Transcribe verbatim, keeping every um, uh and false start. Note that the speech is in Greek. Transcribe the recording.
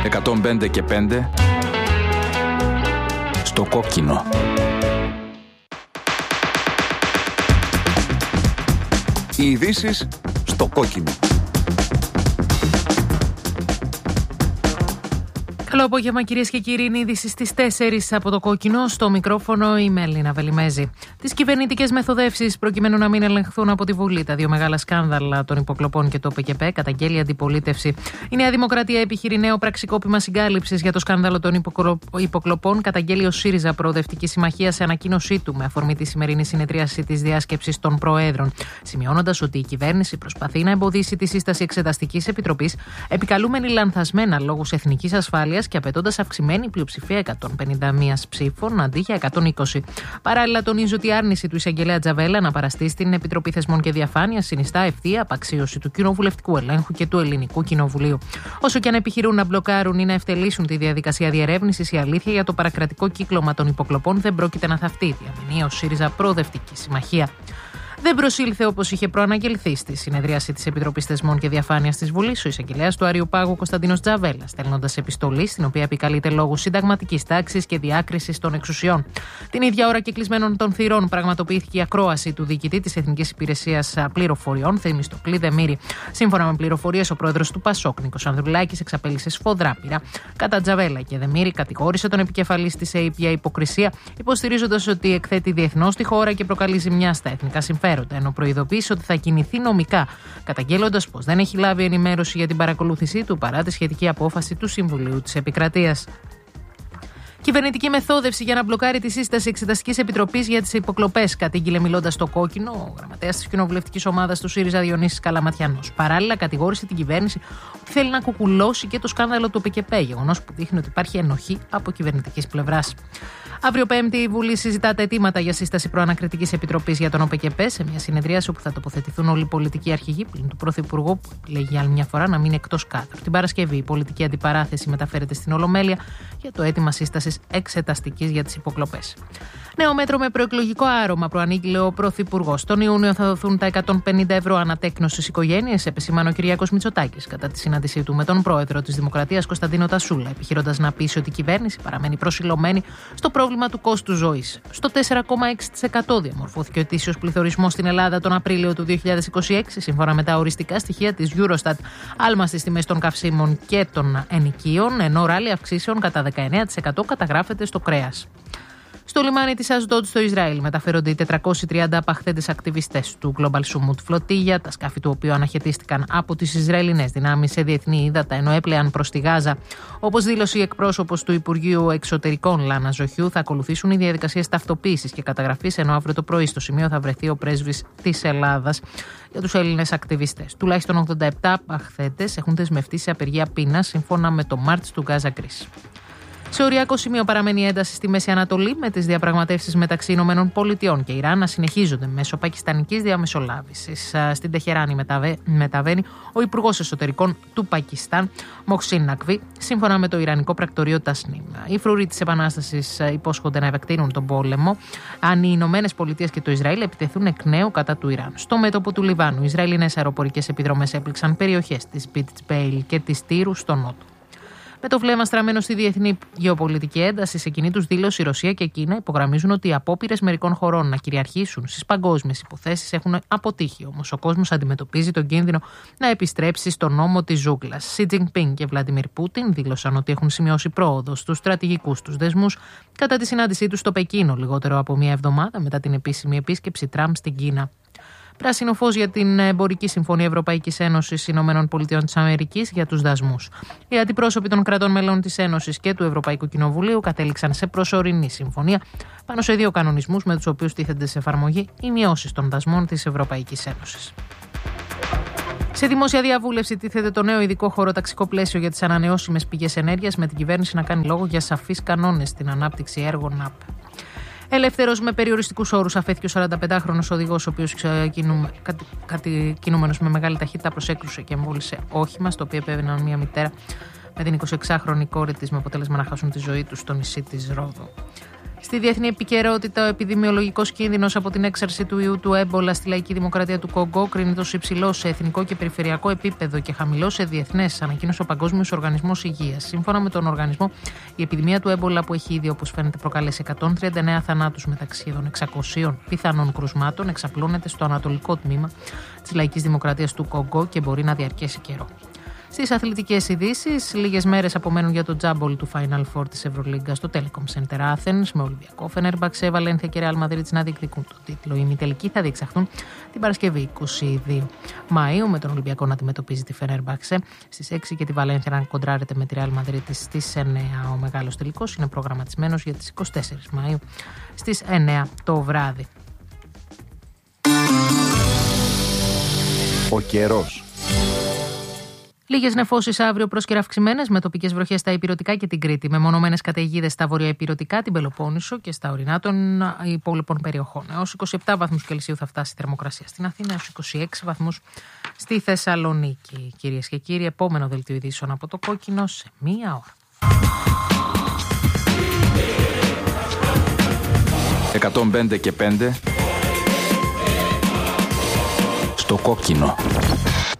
εκατόν πέντε και πέντε στο κόκκινο. Οι ειδήσεις στο κόκκινο. Καλό απόγευμα, κυρίες και κύριοι. Είναι είδηση στις τέσσερις από το κόκκινο. Στο μικρόφωνο η Μελίνα Βελιμέζη. Τις κυβερνητικές μεθοδεύσεις προκειμένου να μην ελεγχθούν από τη Βουλή τα δύο μεγάλα σκάνδαλα των υποκλοπών και το ΠΚΠ, καταγγέλει η αντιπολίτευση. Η Νέα Δημοκρατία επιχειρεί νέο πραξικόπημα συγκάλυψης για το σκάνδαλο των υποκλοπών, καταγγέλει ο ΣΥΡΙΖΑ Προοδευτική Συμμαχία σε ανακοίνωσή του με αφορμή τη σημερινή συνεδρίαση της διάσκεψης των Προέδρων, σημειώνοντας ότι η κυβέρνηση προσπαθεί να εμποδίσει τη σύσταση Εξεταστικής Επιτροπής, επικαλούμενη λανθασμένα λόγους εθνικής ασφάλειας και απαιτώντας αυξημένη πλειοψηφία εκατόν πενήντα ένα ψήφων αντί για εκατόν είκοσι. Παράλληλα, τονίζει ότι η άρνηση του εισαγγελέα Τζαβέλα να παραστεί στην Επιτροπή Θεσμών και Διαφάνειας συνιστά ευθεία απαξίωση του κοινοβουλευτικού ελέγχου και του Ελληνικού Κοινοβουλίου. Όσο και αν επιχειρούν να μπλοκάρουν ή να ευτελίσουν τη διαδικασία διερεύνησης, η αλήθεια για το παρακρατικό κύκλωμα των υποκλοπών δεν πρόκειται να θαυτεί, διαμηνύει ο ΣΥΡΙΖΑ Προοδευτική Συμμαχία. Δεν προσήλθε όπως είχε προαναγγελθεί στη συνεδρίαση της Επιτροπής Θεσμών και Διαφάνειας της Βουλής ο εισαγγελέας του Αριοπάγου Κωνσταντίνος Τζαβέλα, στέλνοντας επιστολή στην οποία επικαλείται λόγους συνταγματικής τάξης και διάκρισης των εξουσιών. Την ίδια ώρα και κλεισμένων των θυρών πραγματοποιήθηκε η ακρόαση του διοικητή της Εθνικής Υπηρεσίας Πληροφοριών, Θεμιστοκλή Δεμήρη. Σύμφωνα με πληροφορίες, ο πρόεδρος του Πασόκ, Νίκος Ανδρουλάκης, εξαπέλυσε σφοδρά πειρά κατά Τζαβέλα και Δεμήρη, κατηγόρησε τον επικεφαλής της ΕΕΠ για υποκρισία, υποστηρίζοντας ότι εκθέτει διεθνώς τη χώρα και προκαλεί ζημιά στα εθνικά συμφέροντα, ενώ προειδοποίησε ότι θα κινηθεί νομικά, καταγγέλλοντας πως δεν έχει λάβει ενημέρωση για την παρακολούθησή του παρά τη σχετική απόφαση του Συμβουλίου της Επικρατείας. Κυβερνητική μεθόδευση για να μπλοκάρει τη σύσταση Εξεταστικής Επιτροπής για τις υποκλοπές, κατήγγειλε μιλώντας στο κόκκινο ο γραμματέας της κοινοβουλευτικής ομάδας του ΣΥΡΙΖΑ Διονύσης Καλαματιανός. Παράλληλα, κατηγόρησε την κυβέρνηση ότι θέλει να κουκουλώσει και το σκάνδαλο του ΠΚΠ, γεγονός που δείχνει ότι υπάρχει ενοχή από κυβερνητικής πλευράς. Αύριο Πέμπτη η Βουλή συζητά τα αιτήματα για σύσταση προανακριτικής επιτροπής για τον ΟΠΚΠ σε μια συνεδρίαση όπου θα τοποθετηθούν όλοι οι πολιτικοί αρχηγοί πλην του Πρωθυπουργού, που λέγει για άλλη μια φορά να μείνει εκτός κάδρου. Την Παρασκευή η πολιτική αντιπαράθεση μεταφέρεται στην Ολομέλεια για το αίτημα σύστασης εξεταστικής για τις υποκλοπές. Νέο μέτρο με προεκλογικό άρωμα προανήγγειλε ο Πρωθυπουργός. Τον Ιούνιο θα δοθούν τα εκατόν πενήντα ευρώ ανατέκνος στις οικογένειες, επεσήμανε ο Κυριάκος Μητσοτάκης κατά τη συνάντησή του με τον πρόεδρο της Δημοκρατίας Κωνσταντίνο Τασούλα, επιχειρώντας να πείσει ότι η κυβέρνηση παραμένει προσιλωμένη στο πρόβλημα του κόστου ζωής. Στο τέσσερα κόμμα έξι τοις εκατό διαμορφώθηκε ο ετήσιος πληθωρισμός στην Ελλάδα τον Απρίλιο του δύο χιλιάδες είκοσι έξι, σύμφωνα με τα οριστικά στοιχεία της Eurostat. Άλμα στις τιμές των καυσίμων και των ενοικίων, ενώ ράλι αυξήσεων κατά δεκαεννέα τοις εκατό καταγράφεται στο κρέας. Στο λιμάνι της Ασδότ στο Ισραήλ μεταφέρονται οι τετρακόσιοι τριάντα απαχθέντες ακτιβιστές του Global Sumut Flotilla, τα σκάφη του οποίου αναχαιτίστηκαν από τις Ισραηλινές δυνάμεις σε διεθνή ύδατα, ενώ έπλεαν προς τη Γάζα. Όπως δήλωσε η εκπρόσωπος του Υπουργείου Εξωτερικών Λάνα Ζοχιού, θα ακολουθήσουν οι διαδικασίες ταυτοποίησης και καταγραφής, ενώ αύριο το πρωί στο σημείο θα βρεθεί ο πρέσβης της Ελλάδας για τους Έλληνες ακτιβιστές. Τουλάχιστον ογδόντα επτά απαχθέντες έχουν δεσμευτεί σε απεργία πείνας, σύμφωνα με το Μάρτς του Gaza Greece. Σε οριακό σημείο παραμένει η ένταση στη Μέση Ανατολή, με τις διαπραγματεύσεις μεταξύ Ηνωμένων Πολιτειών και Ιράν να συνεχίζονται μέσω πακιστανικής διαμεσολάβησης. Στην Τεχεράνη μεταβαίνει ο Υπουργός Εσωτερικών του Πακιστάν, Μοχσίν Νακβί, σύμφωνα με το Ιρανικό πρακτορείο Τασνίμ. Οι φρουροί της Επανάστασης υπόσχονται να επεκτείνουν τον πόλεμο αν οι Ηνωμένες Πολιτείες και το Ισραήλ επιτεθούν εκ νέου κατά του Ιράν. Στο μέτωπο του Λιβάνου, οι Ισραηλινές αεροπορικές επιδρομές έπληξαν περιοχές της Μπιτς-Μπέιλ και της Τύρου στο νότο. Με το βλέμμα στραμμένο στη διεθνή γεωπολιτική ένταση, σε κοινή τους δήλωση η Ρωσία και η Κίνα υπογραμμίζουν ότι οι απόπειρες μερικών χωρών να κυριαρχήσουν στις παγκόσμιες υποθέσεις έχουν αποτύχει. Όμως ο κόσμος αντιμετωπίζει τον κίνδυνο να επιστρέψει στον νόμο της ζούγκλας. Σι Τζινπίνγκ και Βλαντιμίρ Πούτιν δήλωσαν ότι έχουν σημειώσει πρόοδο στους στρατηγικούς τους δεσμούς κατά τη συνάντησή τους στο Πεκίνο, λιγότερο από μία εβδομάδα μετά την επίσημη επίσκεψη Τραμπ στην Κίνα. Πράσινο φως για την εμπορική συμφωνία Ευρωπαϊκής Ένωσης Ηνωμένων Πολιτειών της Αμερικής για τους δασμούς. Οι αντιπρόσωποι των κρατών μελών της Ένωσης και του Ευρωπαϊκού Κοινοβουλίου κατέληξαν σε προσωρινή συμφωνία πάνω σε δύο κανονισμούς με τους οποίους τίθενται σε εφαρμογή οι μειώσεις των δασμών της Ευρωπαϊκής Ένωσης. Σε δημόσια διαβούλευση τίθεται το νέο ειδικό χωροταξικό πλαίσιο για τις ανανεώσιμες πηγές ενέργειας, με την κυβέρνηση να κάνει λόγο για σαφείς κανόνες στην ανάπτυξη έργων ΝΑΠ. Ελεύθερος με περιοριστικούς όρους αφέθηκε ο σαρανταπεντάχρονος οδηγός, ο οποίος κινούμενος με μεγάλη ταχύτητα προσέκλουσε και εμβόλυσε όχημα, στο οποίο επέβαιναν μια μητέρα με την εικοσιεξάχρονη κόρη της, με αποτέλεσμα να χάσουν τη ζωή τους στο νησί της Ρόδο. Στη διεθνή επικαιρότητα, ο επιδημιολογικός κίνδυνος από την έξαρση του ιού του έμπολα στη Λαϊκή Δημοκρατία του Κονγκό κρίνεται ως υψηλό σε εθνικό και περιφερειακό επίπεδο και χαμηλό σε διεθνές, ανακοίνωσε ο Παγκόσμιος Οργανισμός Υγείας. Σύμφωνα με τον οργανισμό, η επιδημία του έμπολα που έχει ήδη, όπως φαίνεται, προκαλέσει εκατόν τριάντα εννέα θανάτους μεταξύ σχεδόν εξακοσίων πιθανών κρουσμάτων, εξαπλώνεται στο ανατολικό τμήμα της Λαϊκής Δημοκρατίας του Κονγκό και μπορεί να διαρκέσει καιρό. Στις αθλητικές ειδήσεις, λίγες μέρες απομένουν για το τζάμπολ του Final Four της Ευρωλίγκα στο Telecom Center Athens, με Ολυμπιακό, Φενέρμπαξε, Βαλένθια και Ρεάλ Μαδρίτης να διεκδικούν τον τίτλο. Οι ημιτελικοί θα διεξαχθούν την Παρασκευή είκοσι δύο Μαΐου, με τον Ολυμπιακό να αντιμετωπίζει τη Φενέρμπαξε στις έξι και τη Βαλένθια να κοντράρεται με τη Ρεάλ Μαδρίτης στις εννέα. Ο μεγάλος τελικός είναι προγραμματισμένος για τις είκοσι τέσσερις Μαΐου στις εννέα το βράδυ. Ο καιρός. Λίγες νεφώσεις αύριο, πρόσκαιρα αυξημένες, με τοπικές βροχές στα ηπειρωτικά και την Κρήτη. Μεμονωμένες καταιγίδες στα βορειοηπειρωτικά, την Πελοπόννησο και στα ορεινά των υπόλοιπων περιοχών. Έως είκοσι επτά βαθμούς Κελσίου θα φτάσει η θερμοκρασία στην Αθήνα, έως είκοσι έξι βαθμούς στη Θεσσαλονίκη. Κυρίες και κύριοι, επόμενο δελτίο ειδήσεων από το Κόκκινο σε μία ώρα. εκατόν πέντε και πέντε στο Κόκκινο.